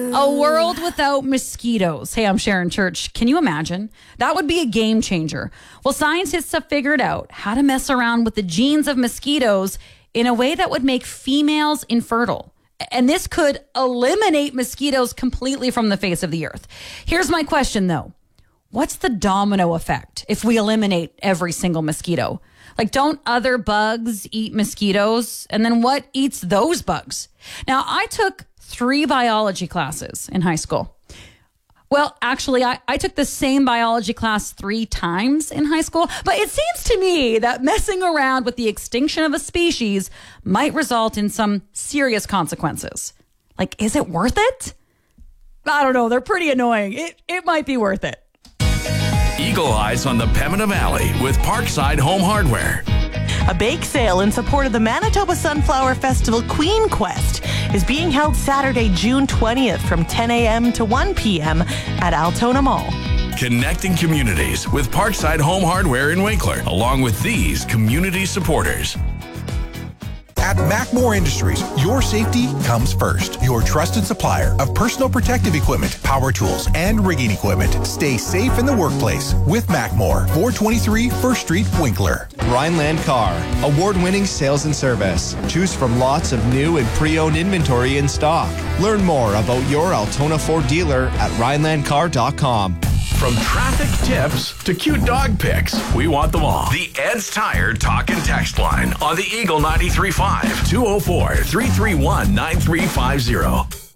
A world without mosquitoes. Hey, I'm Sharon Church. Can you imagine? That would be a game changer. Well, scientists have figured out how to mess around with the genes of mosquitoes in a way that would make females infertile. And this could eliminate mosquitoes completely from the face of the earth. Here's my question, though. What's the domino effect if we eliminate every single mosquito? Like, don't other bugs eat mosquitoes? And then what eats those bugs? Now, I took 3 biology classes in high school. Well, actually, I took the same biology class 3 times in high school. But it seems to me that messing around with the extinction of a species might result in some serious consequences. Like, is it worth it? I don't know. They're pretty annoying. It might be worth it. Eagle Eyes on the Pembina Valley with Parkside Home Hardware. A bake sale in support of the Manitoba Sunflower Festival Queen Quest is being held Saturday, June 20th from 10 a.m. to 1 p.m. at Altona Mall. Connecting communities with Parkside Home Hardware in Winkler, along with these community supporters. At Macmore Industries, your safety comes first. Your trusted supplier of personal protective equipment, power tools, and rigging equipment. Stay safe in the workplace with Macmore, 423 First Street, Winkler. Rhineland Car, award-winning sales and service. Choose from lots of new and pre-owned inventory in stock. Learn more about your Altona Ford dealer at RhinelandCar.com. From traffic tips to cute dog pics, we want them all. The Ed's Tire Talk and Text line on the Eagle 93.5 204-331-9350.